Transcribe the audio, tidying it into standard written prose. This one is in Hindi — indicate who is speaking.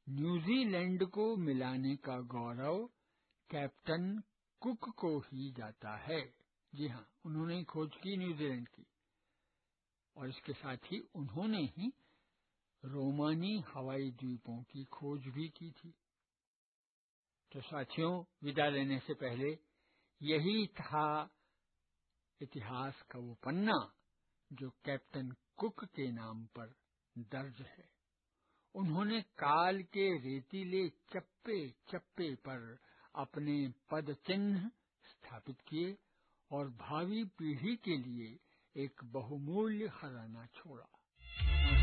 Speaker 1: न्यूजीलैंड को मिलाने का गौरव कैप्टन कुक को ही जाता है। जी हाँ, उन्होंने ही खोज की न्यूजीलैंड की, और इसके साथ ही उन्होंने ही रोमानी हवाई द्वीपों की खोज भी की थी। तो साथियों, विदा लेने से पहले यही था इतिहास का वो पन्ना जो कैप्टन कुक के नाम पर दर्ज है। उन्होंने काल के रेतीले चप्पे चप्पे पर अपने पद चिन्ह स्थापित किए और भावी पीढ़ी के लिए एक बहुमूल्य खजाना छोड़ा।